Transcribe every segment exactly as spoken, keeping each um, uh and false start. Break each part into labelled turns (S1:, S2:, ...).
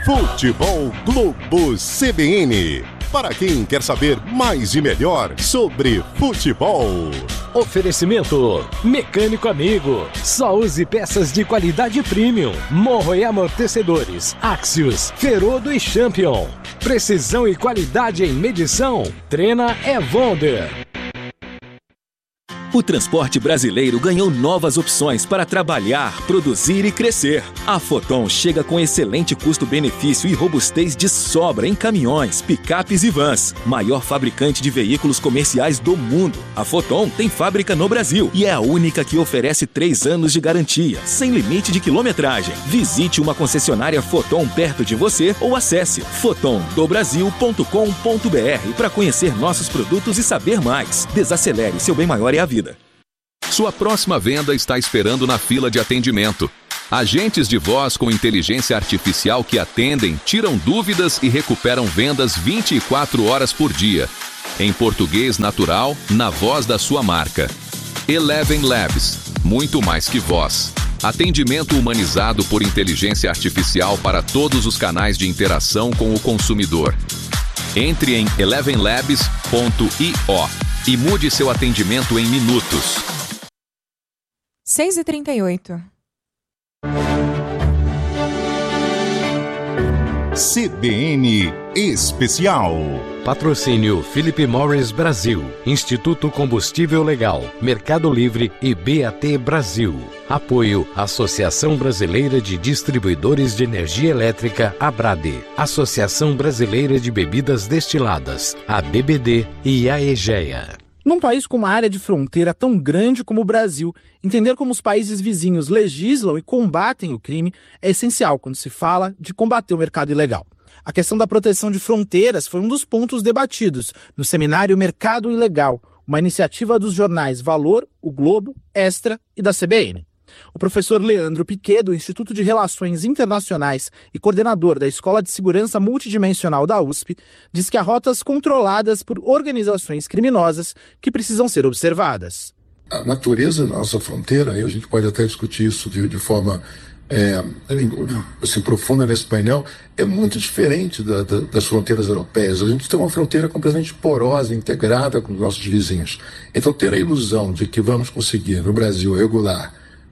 S1: Futebol Globo C B N. Para quem quer saber mais e melhor sobre futebol.
S2: Oferecimento Mecânico Amigo. Só use peças de qualidade premium. Morro e amortecedores. Axios, Ferodo e Champion. Precisão e qualidade em medição. Trena Evonder.
S3: O transporte brasileiro ganhou novas opções para trabalhar, produzir e crescer. A Foton chega com excelente custo-benefício e robustez de sobra em caminhões, picapes e vans. Maior fabricante de veículos comerciais do mundo. A Foton tem fábrica no Brasil e é a única que oferece três anos de garantia, sem limite de quilometragem. Visite uma concessionária Foton perto de você ou acesse foton do brasil ponto com ponto b r para conhecer nossos produtos e saber mais. Desacelere, seu bem maior é a vida.
S4: Sua próxima venda está esperando na fila de atendimento. Agentes de voz com inteligência artificial que atendem, tiram dúvidas e recuperam vendas vinte e quatro horas por dia. Em português natural, na voz da sua marca. Eleven Labs. Muito mais que voz. Atendimento humanizado por inteligência artificial para todos os canais de interação com o consumidor. Entre em eleven labs ponto i o e mude seu atendimento em minutos.
S5: seis e trinta e oito.
S1: C B N Especial.
S2: Patrocínio Philip Morris Brasil, Instituto Combustível Legal, Mercado Livre e B A T Brasil. Apoio Associação Brasileira de Distribuidores de Energia Elétrica, ABRADE, Associação Brasileira de Bebidas Destiladas, a B B D e a EGEA.
S6: Num país com uma área de fronteira tão grande como o Brasil, entender como os países vizinhos legislam e combatem o crime é essencial quando se fala de combater o mercado ilegal. A questão da proteção de fronteiras foi um dos pontos debatidos no seminário Mercado Ilegal, uma iniciativa dos jornais Valor, O Globo, Extra e da C B N. O professor Leandro Piquet, do Instituto de Relações Internacionais e coordenador da Escola de Segurança Multidimensional da U S P, diz que há rotas controladas por organizações criminosas que precisam ser observadas.
S7: A natureza da nossa fronteira, e a gente pode até discutir isso de, de forma é, assim, profunda nesse painel, é muito diferente da, da, das fronteiras europeias. A gente tem uma fronteira completamente porosa, integrada com os nossos vizinhos. Então, ter a ilusão de que vamos conseguir, no Brasil, regular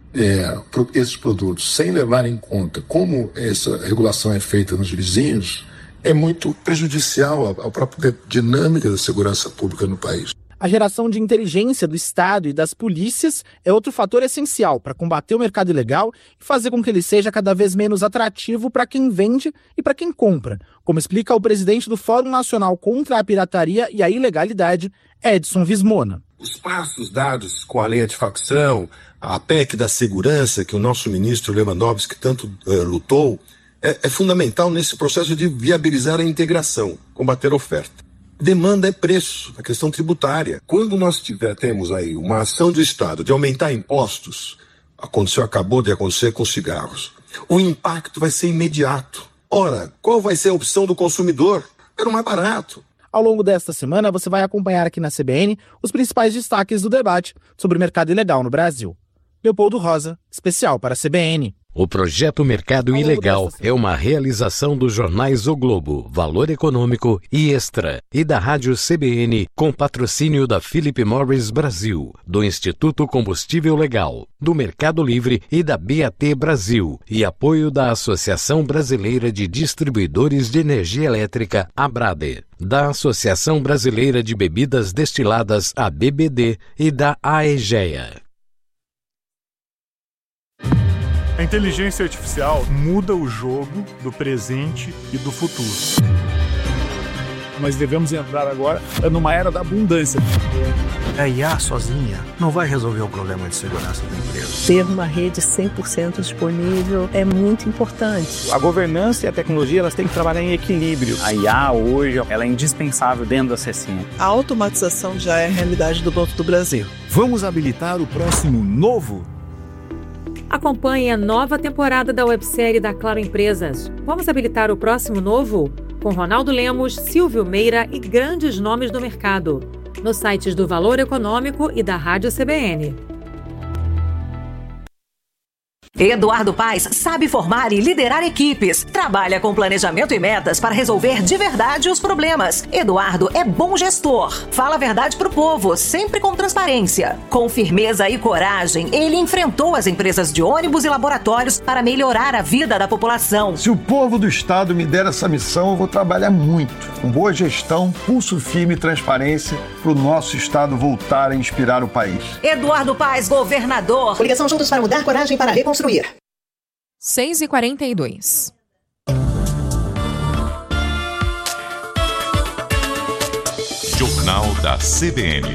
S7: É, esses produtos sem levar em conta como essa regulação é feita nos vizinhos é muito prejudicial à, à própria dinâmica da segurança pública no país.
S6: A geração de inteligência do Estado e das polícias é outro fator essencial para combater o mercado ilegal e fazer com que ele seja cada vez menos atrativo para quem vende e para quem compra, como explica o presidente do Fórum Nacional contra a Pirataria e a Ilegalidade, Edson Vismona.
S8: Os passos dados com a lei antifacção, a P E C da segurança, que o nosso ministro Lewandowski tanto uh, lutou, é, é fundamental nesse processo de viabilizar a integração, combater a oferta. Demanda é preço, a questão tributária. Quando nós tiver, temos aí uma ação do Estado de aumentar impostos, aconteceu, acabou de acontecer com cigarros, o impacto vai ser imediato. Ora, qual vai ser a opção do consumidor? Era mais barato.
S6: Ao longo desta semana, você vai acompanhar aqui na C B N os principais destaques do debate sobre o mercado ilegal no Brasil. Leopoldo Rosa, especial para a C B N.
S2: O projeto Mercado Ilegal é uma realização dos jornais O Globo, Valor Econômico e Extra, e da Rádio C B N, com patrocínio da Philip Morris Brasil, do Instituto Combustível Legal, do Mercado Livre e da B A T Brasil, e apoio da Associação Brasileira de Distribuidores de Energia Elétrica, ABRADE, da Associação Brasileira de Bebidas Destiladas, a B B D, e da AEGEA.
S9: A inteligência artificial muda o jogo do presente e do futuro. Nós devemos entrar agora numa era da abundância.
S10: A I A sozinha não vai resolver o problema de segurança da empresa.
S11: Ter uma rede cem por cento disponível é muito importante.
S12: A governança e a tecnologia elas têm que trabalhar em equilíbrio.
S13: A I A hoje ela é indispensável dentro da C C N.
S14: A automatização já é a realidade do Banco do Brasil.
S15: Vamos habilitar o próximo novo?
S16: Acompanhe a nova temporada da websérie da Claro Empresas. Vamos habilitar o próximo novo? Com Ronaldo Lemos, Silvio Meira e grandes nomes do mercado. Nos sites do Valor Econômico e da Rádio C B N.
S17: Eduardo Paes sabe formar e liderar equipes. Trabalha com planejamento e metas para resolver de verdade os problemas. Eduardo é bom gestor. Fala a verdade pro povo, sempre com transparência. Com firmeza e coragem, ele enfrentou as empresas de ônibus e laboratórios para melhorar a vida da população.
S18: Se o povo do estado me der essa missão, eu vou trabalhar muito. Com boa gestão, pulso firme e transparência para o nosso estado voltar a inspirar o país.
S17: Eduardo Paes, governador.
S19: Coligação Juntos para Mudar, coragem para reconstruir.
S5: seis e quarenta e dois.
S1: Jornal da C B N.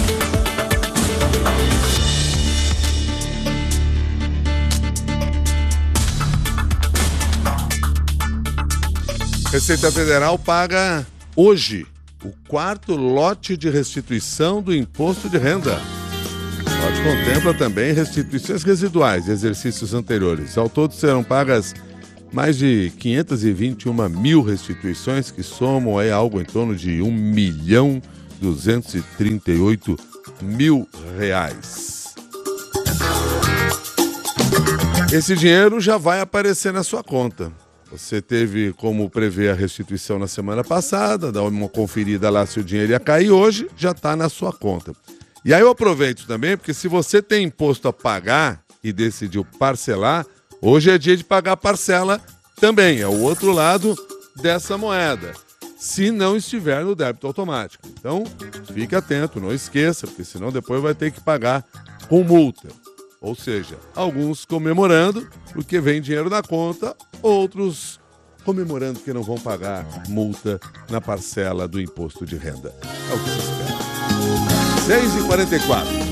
S20: Receita Federal paga hoje o quarto lote de restituição do imposto de renda. O lote contempla também restituições residuais de exercícios anteriores. Ao todo serão pagas mais de quinhentas e vinte e uma mil restituições, que somam aí algo em torno de um milhão duzentos e trinta e oito mil reais. Esse dinheiro já vai aparecer na sua conta. Você teve como prever a restituição na semana passada, dá uma conferida lá se o dinheiro ia cair, hoje já está na sua conta. E aí eu aproveito também, porque se você tem imposto a pagar e decidiu parcelar, hoje é dia de pagar a parcela também, é o outro lado dessa moeda, se não estiver no débito automático. Então, fique atento, não esqueça, porque senão depois vai ter que pagar com multa. Ou seja, alguns comemorando porque vem dinheiro na conta, outros comemorando que não vão pagar multa na parcela do imposto de renda. É o que se espera. seis e quarenta e quatro.